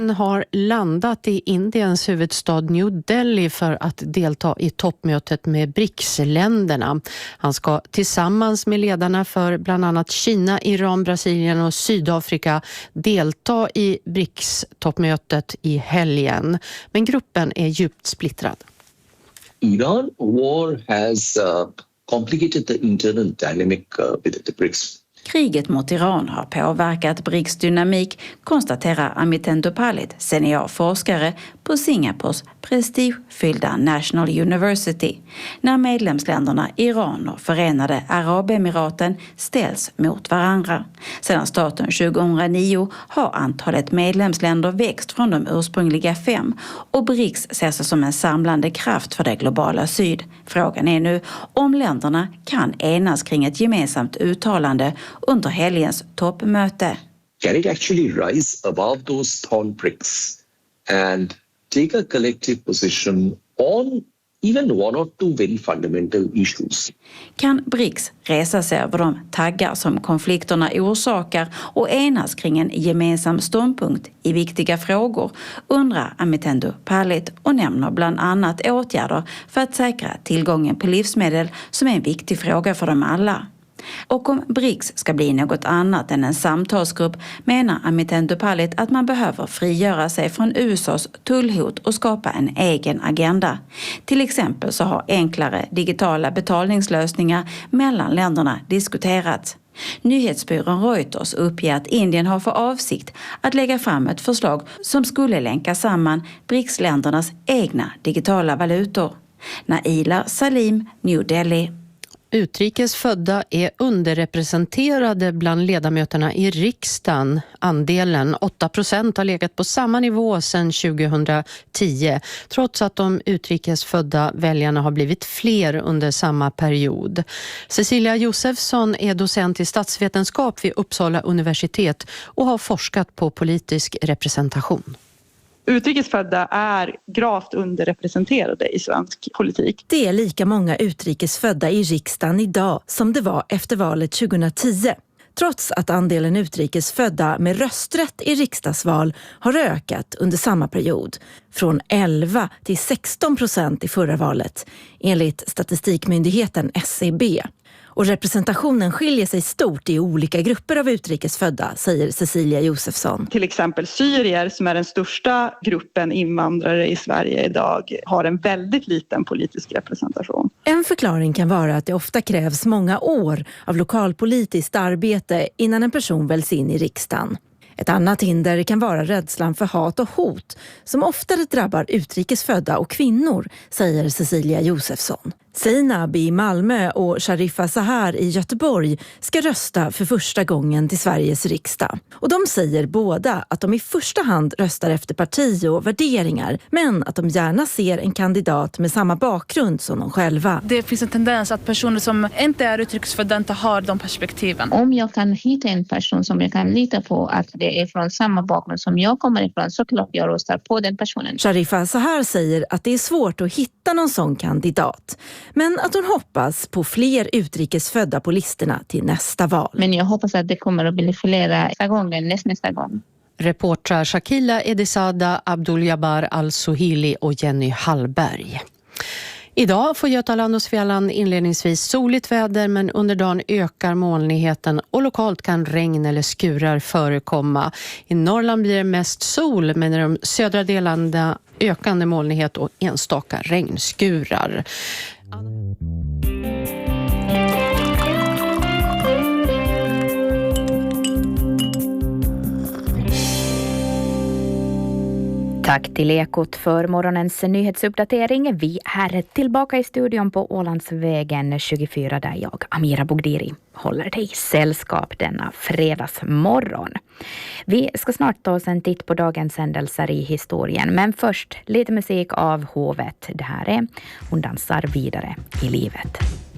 Har landat i Indiens huvudstad New Delhi för att delta i toppmötet med BRICS-länderna. Han ska tillsammans med ledarna för bland annat Kina, Iran, Brasilien och Sydafrika delta i BRICS-toppmötet i helgen. Men gruppen är djupt splittrad. Iran war has complicated the internal dynamic with the BRICS. Kriget mot Iran har påverkat BRICS dynamik, konstaterar Amiten Dupalit, seniorforskare på Singapores prestigefyllda National University, när medlemsländerna Iran och Förenade Arabemiraten ställs mot varandra. Sedan starten 2009 har antalet medlemsländer växt från de ursprungliga 5 och BRICS ses som en samlande kraft för det globala syd. Frågan är nu om länderna kan enas kring ett gemensamt uttalande under helgens toppmöte. Can it actually rise above those tall bricks and take a collective position on even one or two very fundamental issues? Kan BRICS resa sig över de taggar som konflikterna orsakar och enas kring en gemensam ståndpunkt i viktiga frågor, undrar Amiten Dupalit och nämner bland annat åtgärder för att säkra tillgången på livsmedel som är en viktig fråga för dem alla. Och om BRICS ska bli något annat än en samtalsgrupp menar Amiten Dupalit att man behöver frigöra sig från USAs tullhot och skapa en egen agenda. Till exempel så har enklare digitala betalningslösningar mellan länderna diskuterats. Nyhetsbyrån Reuters uppger att Indien har för avsikt att lägga fram ett förslag som skulle länka samman BRICS-ländernas egna digitala valutor. Naila Salim, New Delhi. Utrikes födda är underrepresenterade bland ledamöterna i riksdagen. Andelen 8% har legat på samma nivå sedan 2010, trots att de utrikes födda väljarna har blivit fler under samma period. Cecilia Josefsson är docent i statsvetenskap vid Uppsala universitet och har forskat på politisk representation. Utrikesfödda är gravt underrepresenterade i svensk politik. Det är lika många utrikesfödda i riksdagen idag som det var efter valet 2010. Trots att andelen utrikesfödda med rösträtt i riksdagsval har ökat under samma period. Från 11 till 16% i förra valet, enligt statistikmyndigheten SCB. Och representationen skiljer sig stort i olika grupper av utrikesfödda, säger Cecilia Josefsson. Till exempel syrier, som är den största gruppen invandrare i Sverige idag, har en väldigt liten politisk representation. En förklaring kan vara att det ofta krävs många år av lokalpolitiskt arbete innan en person väljs in i riksdagen. Ett annat hinder kan vara rädslan för hat och hot som oftare drabbar utrikesfödda och kvinnor, säger Cecilia Josefsson. Seinab i Malmö och Sharifa Sahar i Göteborg ska rösta för första gången till Sveriges riksdag. Och de säger båda att de i första hand röstar efter parti och värderingar, men att de gärna ser en kandidat med samma bakgrund som de själva. Det finns en tendens att personer som inte är utrikesfödda inte har de perspektiven. Om jag kan hitta en person som jag kan lita på att det är från samma bakgrund som jag kommer ifrån, så klart jag röstar på den personen. Sharifa Sahar säger att det är svårt att hitta någon sån kandidat. Men att hon hoppas på fler utrikesfödda på listorna till nästa val. Men jag hoppas att det kommer att bli flera nästa gång. Reportrar Shakila Edisada, Abdul Jabbar Al-Sohili och Jenny Hallberg. Idag får Götaland och Svealand inledningsvis soligt väder, men under dagen ökar molnigheten och lokalt kan regn eller skurar förekomma. I Norrland blir det mest sol, men i de södra delarna ökande molnighet och enstaka regnskurar. Tack till Ekot för morgonens nyhetsuppdatering. Vi är tillbaka i studion på Ålandsvägen 24 där jag, Amira Bogdiri, håller dig sällskap denna fredagsmorgon. Vi ska snart ta oss en titt på dagens händelser i historien, men först lite musik av Hovet. Det här är Hon dansar vidare i livet.